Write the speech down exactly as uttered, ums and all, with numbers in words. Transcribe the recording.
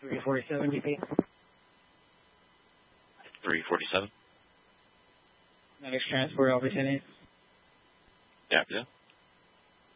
three forty-seven, D P. three forty-seven. Next transport opportunity. Yeah, yeah.